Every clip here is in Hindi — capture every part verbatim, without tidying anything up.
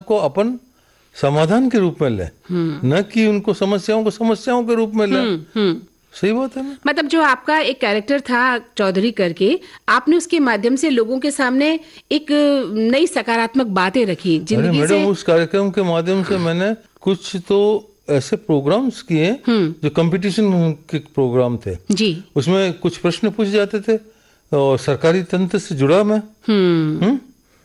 को अपन समाधान के रूप में लें, न कि उनको समस्याओं को समस्याओं के रूप में लें। सही बात है ना? मतलब जो आपका एक कैरेक्टर था चौधरी करके, आपने उसके माध्यम से लोगों के सामने एक नई सकारात्मक बातें रखी जिंदगी मैडम से। उस कार्यक्रम के माध्यम से मैंने कुछ तो ऐसे प्रोग्राम्स किए जो कंपटीशन के प्रोग्राम थे जी, उसमें कुछ प्रश्न पूछे जाते थे और सरकारी तंत्र से जुड़ा मैं, हम्म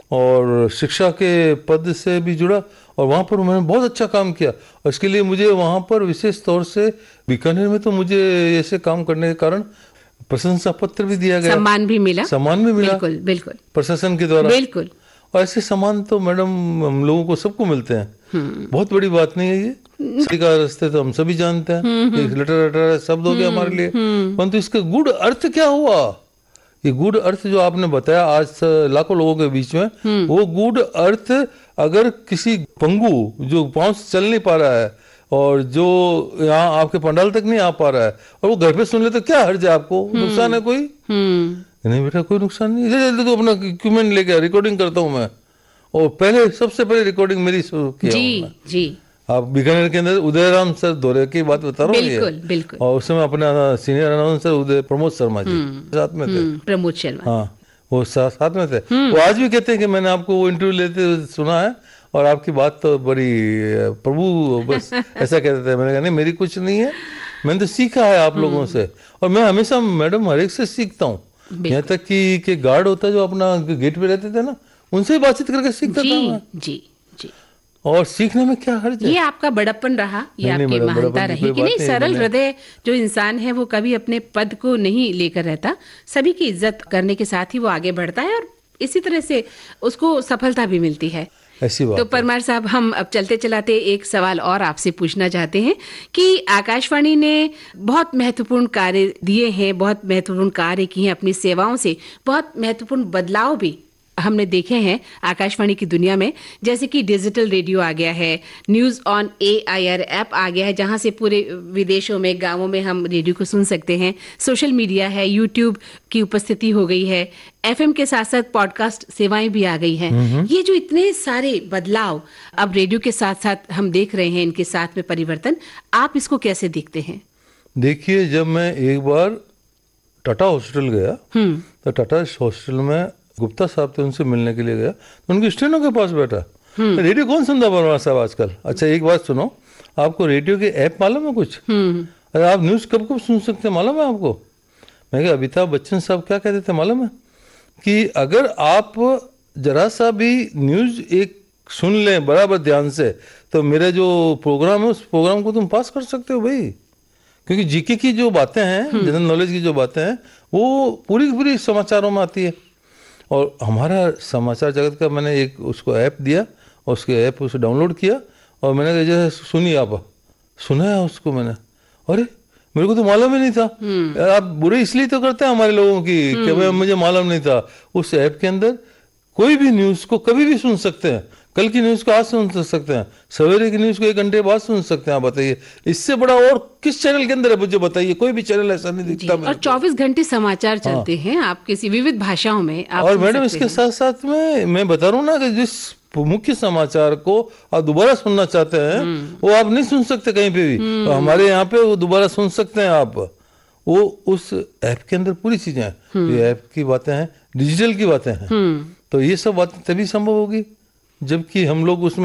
और शिक्षा के पद से भी जुड़ा, और वहाँ पर मैंने बहुत अच्छा काम किया। और इसके लिए मुझे वहाँ पर विशेष तौर से बीकानेर में तो मुझे ऐसे काम करने के कारण प्रशंसा पत्र भी दिया गया, सम्मान भी मिला, सम्मान भी मिला, बिल्कुल बिल्कुल प्रशासन के द्वारा, बिल्कुल। और ऐसे सम्मान तो मैडम हम लोगों को सबको मिलते हैं, बहुत बड़ी बात नहीं है ये। सही का रास्ते तो हम सभी जानते हैं, एक लेटर लेटर शब्द हो गया हमारे लिए, परंतु इसका गुड़ अर्थ क्या हुआ, ये गुड अर्थ जो आपने बताया आज लाखों लोगों के बीच में, वो गुड अर्थ अगर किसी पंगु जो पांव से चल नहीं पा रहा है और जो यहाँ आपके पंडाल तक नहीं आ पा रहा है और वो घर पे सुन ले तो क्या हर्ज है, आपको नुकसान है कोई? नहीं बेटा कोई नुकसान नहीं, इधर जल्दी तो अपना इक्विपमेंट लेके रिकॉर्डिंग करता हूँ मैं, और पहले सबसे पहले रिकॉर्डिंग मेरी शुरू किया जी, मैं। जी। आप बीकानेर के अंदर उदयराम सर दौरे की बात बता रहा हूँ, बिल्कुल बिल्कुल, और उस समय अपना सीनियर अनाउंसर उदय प्रमोद शर्मा जी साथ में थे, प्रमोद शर्मा, हाँ वो सा, साथ में थे। वो आज भी कहते हैं कि मैंने आपको वो इंटरव्यू लेते हुए सुना है और आपकी बात तो बड़ी प्रभु बस ऐसा कहते थे। मैंने कहा नहीं मेरी कुछ नहीं है, मैंने तो सीखा है आप लोगों से, और मैं हमेशा मैडम हर एक से सीखता हूँ, यहाँ तक कि, कि गार्ड होता है जो अपना गेट पे रहते थे ना, उनसे बातचीत करके सीखता था मैं। जी जी, और सीखने में क्या हर्ज है? ये आपका बड़प्पन रहा, ये आपकी महानता रही कि नहीं, सरल हृदय जो इंसान है वो कभी अपने पद को नहीं लेकर रहता, सभी की इज्जत करने के साथ ही वो आगे बढ़ता है और इसी तरह से उसको सफलता भी मिलती है। ऐसी बात तो परमार साहब, हम अब चलते चलाते एक सवाल और आपसे पूछना चाहते हैं कि आकाशवाणी ने बहुत महत्वपूर्ण कार्य दिए हैं, बहुत महत्वपूर्ण कार्य किए हैं, अपनी सेवाओं से बहुत महत्वपूर्ण बदलाव भी हमने देखे हैं आकाशवाणी की दुनिया में, जैसे कि डिजिटल रेडियो आ गया है, news on A I R app आ गया है जहां से पूरे विदेशों में गांवों में हम रेडियो को सुन सकते हैं, सोशल मीडिया है, यूट्यूब की उपस्थिति हो गई है, एफएम के साथ साथ पॉडकास्ट सेवाएं भी आ गई हैं। ये जो इतने सारे बदलाव अब रेडियो के साथ साथ हम देख रहे हैं, इनके साथ में परिवर्तन, आप इसको कैसे देखते हैं? देखिए, जब मैं एक बार टाटा हॉस्पिटल गया तो टाटा हॉस्पिटल में गुप्ता साहब थे, उनसे मिलने के लिए गया तो उनके स्टेनो के पास बैठा, तो रेडियो कौन सुनता परमार साहब आजकल? अच्छा एक बात सुनो, आपको रेडियो के ऐप मालूम है कुछ? अरे आप न्यूज़ कब कब सुन सकते हैं मालूम है आपको? मैं कहा अमिताभ बच्चन साहब क्या कहते थे मालूम है कि अगर आप जरा सा भी न्यूज़ एक सुन लें बराबर ध्यान से तो मेरा जो प्रोग्राम है उस प्रोग्राम को तुम पास कर सकते हो भाई, क्योंकि जीके की जो बातें हैं, जनरल नॉलेज की जो बातें हैं, वो पूरी पूरी समाचारों में आती है। और हमारा समाचार जगत का मैंने एक उसको ऐप दिया और उसके ऐप उसे डाउनलोड किया और मैंने कहा जैसे सुनिए, आप सुना है उसको मैंने, अरे मेरे को तो मालूम ही नहीं था। यार आप बुरे इसलिए तो करते हैं हमारे लोगों की कि भाई मुझे मालूम नहीं था। उस ऐप के अंदर कोई भी न्यूज़ को कभी भी सुन सकते हैं, कल की न्यूज़ को आज सुन सकते हैं, सवेरे की न्यूज़ को एक घंटे बाद सुन सकते हैं। आप बताइए इससे बड़ा और किस चैनल के अंदर है? मुझे बताइए, कोई भी चैनल ऐसा नहीं दिखता। और चौबीस घंटे समाचार चलते हैं, आप किसी विविध भाषाओं में आप और मैडम इसके साथ साथ में मैं बता रहा हूँ ना कि जिस मुख्य समाचार को आप दोबारा सुनना चाहते हैं वो आप नहीं सुन सकते कहीं पे भी, तो हमारे यहाँ पे वो दोबारा सुन सकते हैं आप। वो उस ऐप के अंदर पूरी चीजें हैं, ये ऐप की बातें हैं, डिजिटल की बातें हैं। तो ये सब बातें तभी संभव होगी जबकि हम लोग उसमें